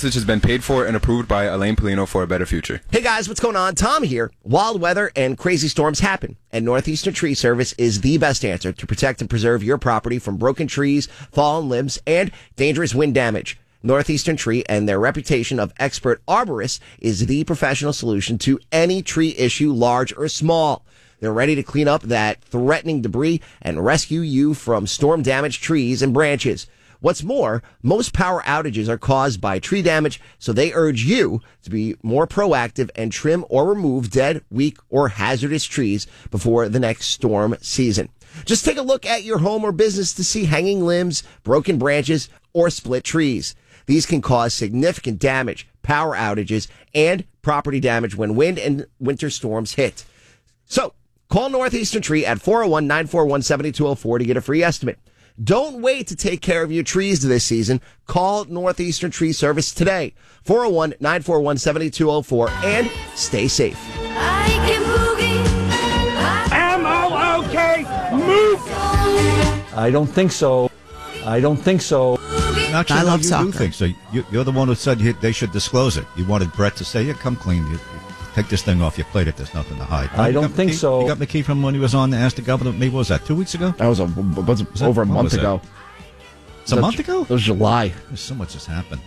message has been paid for and approved by Elaine Polino for a better future. Hey guys, what's going on? Tom here. Wild weather and crazy storms happen, and Northeastern Tree Service is the best answer to protect and preserve your property from broken trees, fallen limbs, and dangerous wind damage. Northeastern Tree and their reputation of expert arborists is the professional solution to any tree issue, large or small. They're ready to clean up that threatening debris and rescue you from storm-damaged trees and branches. What's more, most power outages are caused by tree damage, so they urge you to be more proactive and trim or remove dead, weak, or hazardous trees before the next storm season. Just take a look at your home or business to see hanging limbs, broken branches, or split trees. These can cause significant damage, power outages, and property damage when wind and winter storms hit. So, call Northeastern Tree at 401-941-7204 to get a free estimate. Don't wait to take care of your trees this season. Call Northeastern Tree Service today. 401-941-7204 and stay safe. M-O-O-K, move! I don't think so. Actually, I love you soccer. do think so. You're the one who said they should disclose it. You wanted Brett to say, yeah, come clean. You take this thing off your plate if there's nothing to hide. I don't think so. You got McKee from when he was on Ask the Governor. Maybe what was that, 2 weeks ago? That was over a month ago. It's a month ago? It was July. There's so much has happened.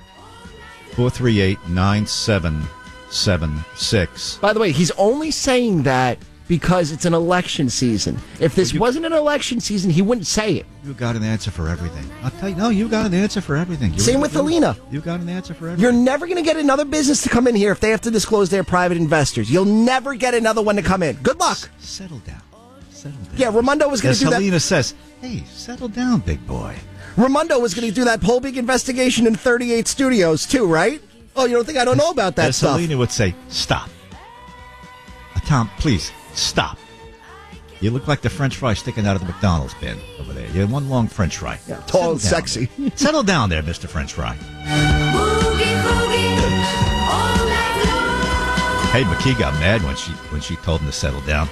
438-9776. By the way, he's only saying that because it's an election season. If this wasn't an election season, he wouldn't say it. You got an answer for everything. I'll tell you, no, you got an answer for everything. Same with Alina. You got an answer for everything. You're never going to get another business to come in here if they have to disclose their private investors. You'll never get another one to come in. Good luck. Settle down. Yeah, Raimondo was going to do that. Helena says, hey, settle down, big boy. Raimondo was going to do that whole big investigation in 38 studios, too, right? Oh, you don't think I don't know about that stuff? Helena would say, stop. Tom, please, stop. You look like the French fry sticking out of the McDonald's bin over there. You're one long French fry. Yeah, tall and sexy. Settle down there, Mr. French fry. Hey, McKee got mad when she told him to settle down.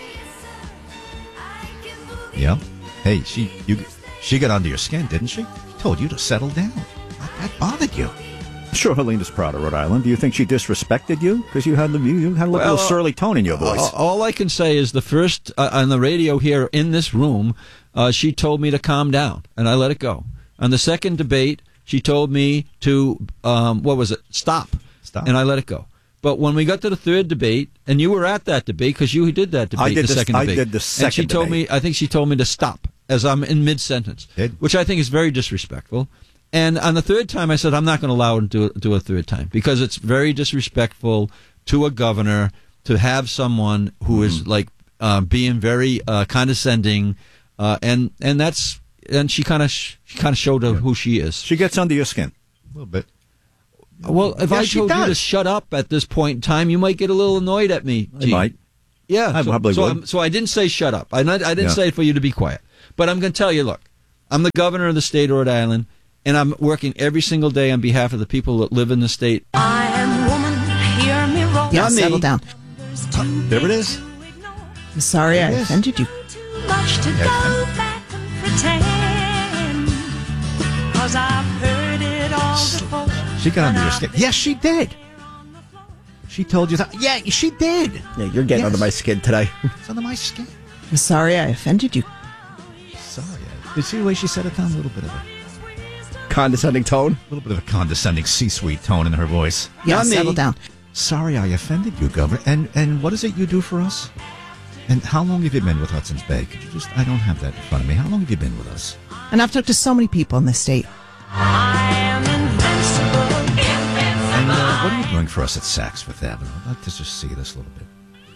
Yeah. Hey, she got under your skin, didn't she? She told you to settle down. That bothered you. Sure, Helena's proud of Rhode Island. Do you think she disrespected you? Because you had a little surly tone in your voice. All I can say is the first, on the radio here in this room, she told me to calm down, and I let it go. On the second debate, she told me to, stop. And I let it go. But when we got to the third debate, and you were at that debate because you did that debate, second debate. I did the second and she told debate. I think she told me to stop as I'm in mid-sentence, which I think is very disrespectful. And on the third time, I said, I'm not going to allow her to do a third time because it's very disrespectful to a governor to have someone who is like being very condescending, and she kind of showed who she is. She gets under your skin a little bit. Well, if I told you to shut up at this point in time, you might get a little annoyed at me. I might. Yeah, I probably would. So I didn't say shut up. I didn't say for you to be quiet. But I'm going to tell you, look, I'm the governor of the state of Rhode Island, and I'm working every single day on behalf of the people that live in the state. I am woman, hear me roll. Yeah, settle down. There it is. I'm sorry I offended you. Too much to go back and pretend. 'Cause I've heard it all before. She got under your skin. Yes, she did. She told you that. Yeah, she did. Yeah, you're getting under my skin today. It's under my skin. I'm sorry I offended you. Sorry. You see the way she said it, Tom? A little bit of a condescending tone? A little bit of a condescending C-suite tone in her voice. Yeah, settle down. Sorry I offended you, Governor. And what is it you do for us? And how long have you been with Hudson's Bay? Could you I don't have that in front of me. How long have you been with us? And I've talked to so many people in this state. I am invincible. And what are you doing for us at Saks Fifth Avenue? I'd like to just see this a little bit.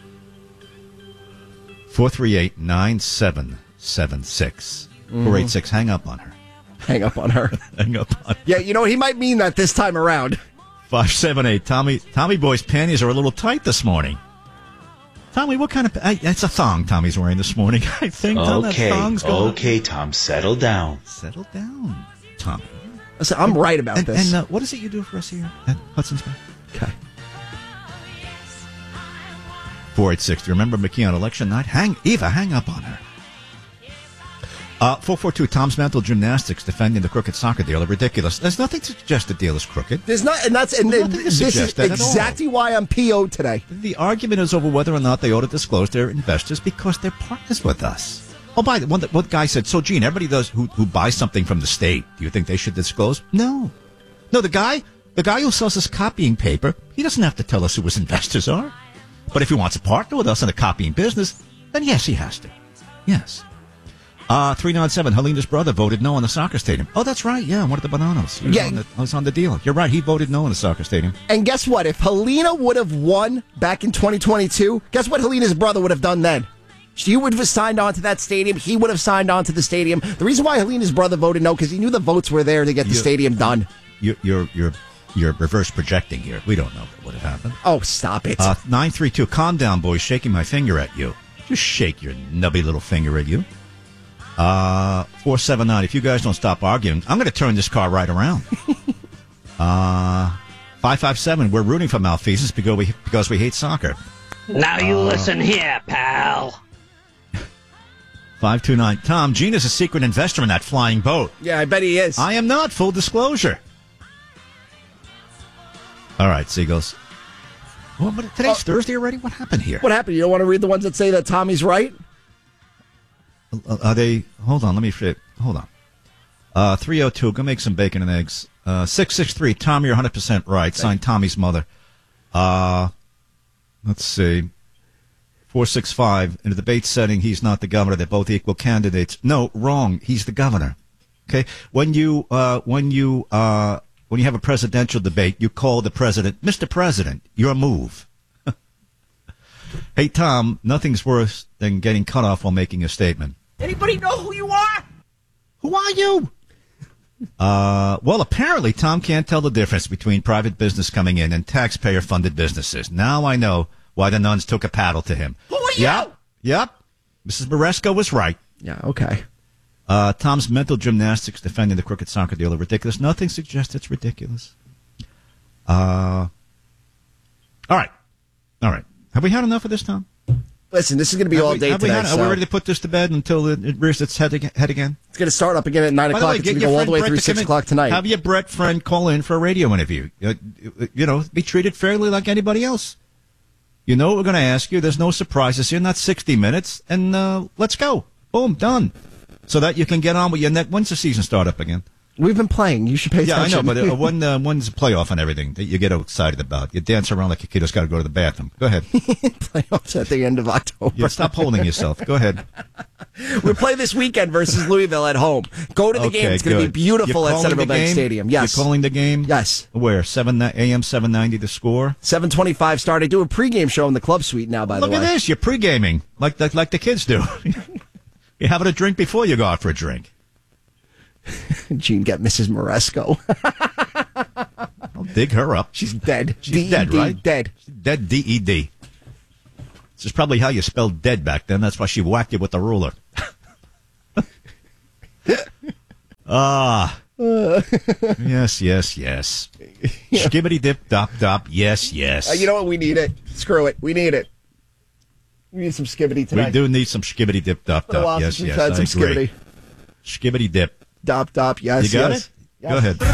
438-9776. 486, hang up on her. Hang up on her. Hang up on her. Yeah, he might mean that this time around. 578, Tommy Boy's panties are a little tight this morning. Tommy, what kind of... it's a thong Tommy's wearing this morning, I think. Okay, Tom, settle down. Settle down, Tommy. Listen, I'm right about this. And what is it you do for us here at Hudson's Bay? Okay. 486, do you remember McKee on election night? Hang up on her. 442, Tom's mental gymnastics defending the crooked soccer deal are ridiculous. There's nothing to suggest the deal is crooked. There's not, and this is exactly why I'm PO'd today. The argument is over whether or not they ought to disclose their investors because they're partners with us. Oh, by the way, one guy said, so Gene, everybody does who buys something from the state. Do you think they should disclose? No, the guy who sells us copying paper, he doesn't have to tell us who his investors are. But if he wants to partner with us in the copying business, then yes, he has to. Yes. 397, Helena's brother voted no on the soccer stadium. Oh, that's right. Yeah, one of the Bananos. He was on the deal. You're right. He voted no on the soccer stadium. And guess what? If Helena would have won back in 2022, guess what Helena's brother would have done then? She would have signed on to that stadium. He would have signed on to the stadium. The reason why Helena's brother voted no, because he knew the votes were there to get the stadium done. You're reverse projecting here. We don't know what would have happened. Oh, stop it. 932, calm down, boys. Shaking my finger at you. Just shake your nubby little finger at you. 479, if you guys don't stop arguing, I'm going to turn this car right around. 557, we're rooting for malfeasance because we hate soccer. Now you listen here, pal. 529, Tom, Gene is a secret investor in that flying boat. Yeah, I bet he is. I am not, full disclosure. All right, Seagulls. Well, but today's Thursday already? What happened here? What happened? You don't want to read the ones that say that Tommy's right? Are they? Hold on. Let me fit. Hold on. 302. Go make some bacon and eggs. 663. Tom, you're 100% right. Signed Tommy's mother. Let's see. 465. In a debate setting, he's not the governor. They're both equal candidates. No, wrong. He's the governor. Okay. When you have a presidential debate, you call the president, Mr. President. Your move. Hey, Tom, nothing's worse than getting cut off while making a statement. Anybody know who you are? Who are you? Well, apparently Tom can't tell the difference between private business coming in and taxpayer-funded businesses. Now I know why the nuns took a paddle to him. Who are you? Yep. Mrs. Moresco was right. Yeah, okay. Tom's mental gymnastics defending the crooked soccer deal are ridiculous. Nothing suggests it's ridiculous. All right. Have we had enough of this, Tom? Listen, this is going to be all day today. Are we ready to put this to bed until it rears its head again? It's going to start up again at 9 o'clock. It's going to go all the way through 6 o'clock tonight. Have your Brett friend call in for a radio interview. Be treated fairly like anybody else. You know what we're going to ask you. There's no surprises here. Not 60 minutes. And let's go. Boom, done. So that you can get on with your next. When's the season start up again? We've been playing. You should pay attention. Yeah, I know, but when's the playoff and everything that you get excited about? You dance around like a kid who's got to go to the bathroom. Go ahead. Playoffs at the end of October. Stop holding yourself. Go ahead. We play this weekend versus Louisville at home. Go to the game. It's going to be beautiful at Centerville Bank Stadium. Yes. You're calling the game? Yes. Where? 7 a.m., 7:90 the score? 7:25 start. I do a pregame show in the club suite now, by the way. Look at this. You're pregaming like the kids do. You're having a drink before you go out for a drink. Gene, get Mrs. Moresco. I'll dig her up. She's dead. She's dead, right? Dead. She's dead, D-E-D. This is probably how you spelled dead back then. That's why she whacked you with the ruler. Yes. Skibbity dip, dop, dop. Yes. You know what? We need it. Screw it. We need it. We need some skibbity tonight. We do need some skibbity dip, dop, dop. Yes. Had some I agree. skibbity. Skibbity dip. Dop, dop. Yes. You got yes. it? Yes. Go ahead.